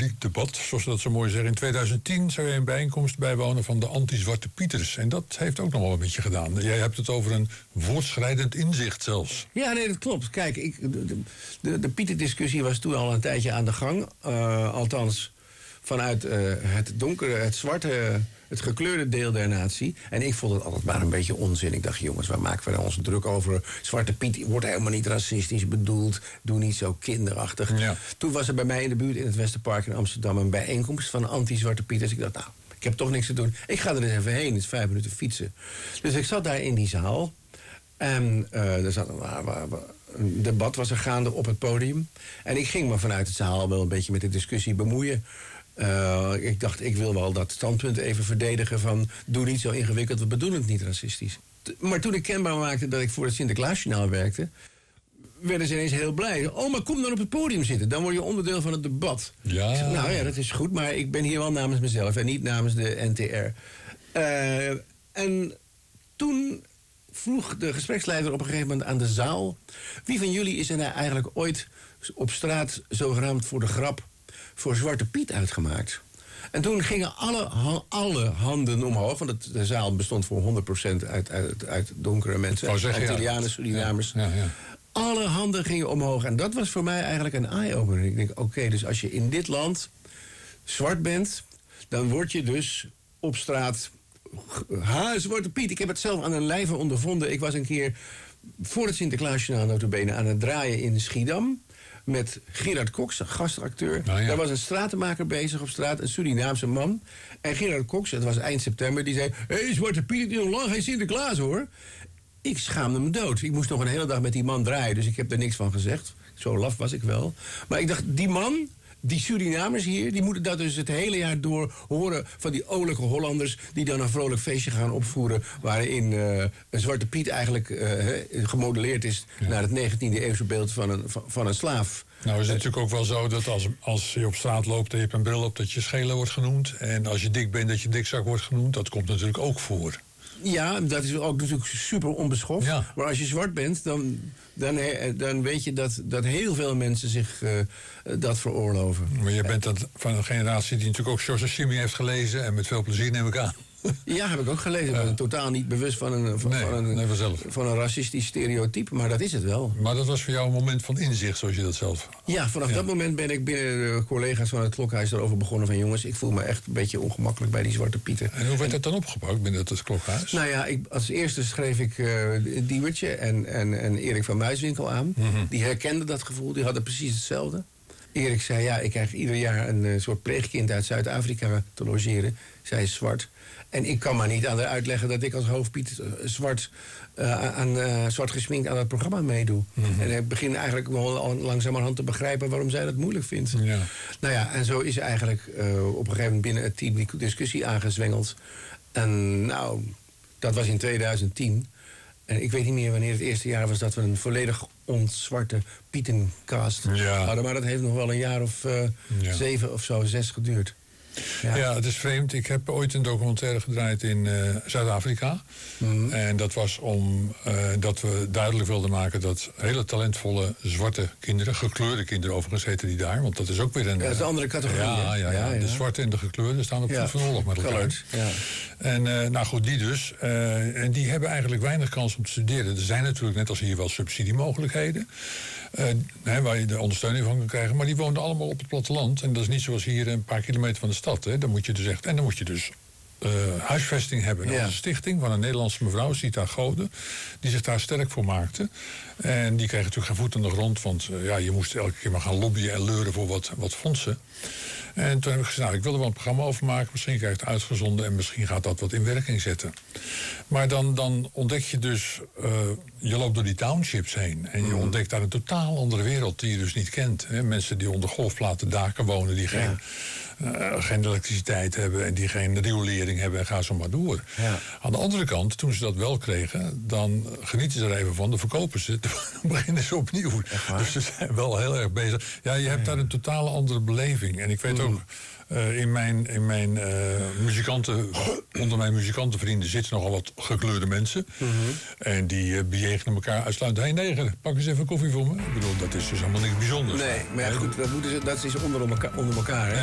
publiek debat, zoals ze dat zo mooi zeggen. In 2010 zou je een bijeenkomst bijwonen van de anti-Zwarte Pieters. En dat heeft ook nog wel een beetje gedaan. Jij hebt het over een voortschrijdend inzicht zelfs. Ja, nee, dat klopt. Kijk, de Pieterdiscussie was toen al een tijdje aan de gang. Althans, vanuit het donkere, het zwarte, het gekleurde deel der natie. En ik vond het altijd maar een beetje onzin. Ik dacht, jongens, waar maken we nou ons druk over? Zwarte Piet wordt helemaal niet racistisch bedoeld. Doe niet zo kinderachtig. Ja. Toen was er bij mij in de buurt in het Westerpark in Amsterdam een bijeenkomst van anti-Zwarte Pieters. Ik dacht, nou, ik heb toch niks te doen. Ik ga er eens even heen. Het is 5 minuten fietsen. Dus ik zat daar in die zaal. En er zat een debat was er gaande op het podium. En ik ging me vanuit de zaal wel een beetje met de discussie bemoeien. Ik dacht, ik wil wel dat standpunt even verdedigen van doe niet zo ingewikkeld, we bedoelen het niet racistisch. Maar toen ik kenbaar maakte dat ik voor het Sinterklaasjournaal werkte, werden ze ineens heel blij. Oh, maar kom dan op het podium zitten, dan word je onderdeel van het debat. Ja. Ik zei, nou ja, dat is goed, maar ik ben hier wel namens mezelf en niet namens de NTR. En toen vroeg de gespreksleider op een gegeven moment aan de zaal, wie van jullie is er nou eigenlijk ooit op straat zogenaamd voor de grap voor Zwarte Piet uitgemaakt? En toen gingen alle handen omhoog, want de zaal bestond voor 100% uit donkere mensen. Antillianen, Surinamers. Ja. Alle handen gingen omhoog. En dat was voor mij eigenlijk een eye-opener. Ik denk, oké, dus als je in dit land zwart bent, dan word je dus op straat Zwarte Piet. Ik heb het zelf aan een lijve ondervonden. Ik was een keer voor het Sinterklaasjournaal nota bene aan het draaien in Schiedam met Gerard Cox, een gastacteur. Nou ja. Daar was een stratenmaker bezig op straat, een Surinaamse man. En Gerard Cox, het was eind september, die zei, hé, Zwarte Piet, die is nog lang geen Sinterklaas, hoor. Ik schaamde me dood. Ik moest nog een hele dag met die man draaien, dus ik heb er niks van gezegd. Zo laf was ik wel. Maar ik dacht, die man, die Surinamers hier, die moeten dat dus het hele jaar door horen van die olijke Hollanders die dan een vrolijk feestje gaan opvoeren waarin een Zwarte Piet eigenlijk gemodelleerd is naar het 19e eeuwse beeld van een slaaf. Nou is het natuurlijk ook wel zo dat als je op straat loopt en je hebt een bril op dat je schelen wordt genoemd. En als je dik bent dat je dikzak wordt genoemd. Dat komt natuurlijk ook voor. Ja, dat is ook natuurlijk super onbeschoft. Ja. Maar als je zwart bent, dan weet je dat heel veel mensen zich dat veroorloven. Maar je bent van een generatie die natuurlijk ook George Simi heeft gelezen. En met veel plezier neem ik aan. Ja, heb ik ook gelezen. Ik ben totaal niet bewust van een racistisch stereotype, maar dat is het wel. Maar dat was voor jou een moment van inzicht, zoals je dat zelf... Ja, vanaf dat moment ben ik binnen de collega's van het Klokhuis erover begonnen van jongens, ik voel me echt een beetje ongemakkelijk bij die Zwarte Pieten. En hoe werd dat dan opgepakt binnen het Klokhuis? Nou ja, als eerste schreef ik Diewertje en Erik van Muiswinkel aan. Mm-hmm. Die herkenden dat gevoel, die hadden precies hetzelfde. Erik zei, ja, ik krijg ieder jaar een soort pleegkind uit Zuid-Afrika te logeren. Zij is zwart. En ik kan maar niet aan haar uitleggen dat ik als hoofdpiet zwart gesminkt aan het programma meedoe. Mm-hmm. En ik begin eigenlijk wel langzamerhand te begrijpen waarom zij dat moeilijk vindt. Ja. Nou ja, en zo is eigenlijk op een gegeven moment binnen het team die discussie aangezwengeld. En nou, dat was in 2010. En ik weet niet meer wanneer het eerste jaar was dat we een volledig ontzwarte Pietencast hadden. Maar dat heeft nog wel een jaar of 7 of zo, 6 geduurd. Ja, het is vreemd. Ik heb ooit een documentaire gedraaid in Zuid-Afrika. Mm-hmm. En dat was dat we duidelijk wilden maken dat hele talentvolle zwarte kinderen, gekleurde kinderen overigens heten die daar, want dat is ook weer een... Ja, dat is een andere categorie. Ja. De zwarte en de gekleurde staan op voet van oorlog met elkaar. Ja. En nou goed, die dus. En die hebben eigenlijk weinig kans om te studeren. Er zijn natuurlijk net als hier wel subsidiemogelijkheden. Waar je de ondersteuning van kan krijgen. Maar die woonden allemaal op het platteland. En dat is niet zoals hier een paar kilometer van de stad. Dan moet je dus echt... En dan moet je dus huisvesting hebben. Dat was een stichting van een Nederlandse mevrouw, Sita Gode, die zich daar sterk voor maakte. En die kreeg natuurlijk geen voet aan de grond. Want je moest elke keer maar gaan lobbyen en leuren voor wat fondsen. En toen heb ik gezegd, nou, ik wil er wel een programma over maken. Misschien krijg ik het uitgezonden en misschien gaat dat wat in werking zetten. Maar dan ontdek je dus... je loopt door die townships heen. En je ontdekt daar een totaal andere wereld die je dus niet kent. Hè? Mensen die onder golfplaten daken wonen, die geen elektriciteit hebben en die geen riolering hebben en ga zo maar door. Ja. Aan de andere kant, toen ze dat wel kregen, dan genieten ze er even van, dan verkopen ze het, dan beginnen ze opnieuw. Dus ze zijn wel heel erg bezig. Ja, je hebt daar een totale andere beleving. En ik weet ook, onder mijn muzikantenvrienden zitten nogal wat gekleurde mensen. Mm-hmm. En die bejegenen elkaar uitsluitend. Hey neger, pak eens even koffie voor me. Ik bedoel, dat is dus helemaal niks bijzonders. Nee, maar ja, goed, dat is onder elkaar. Hè?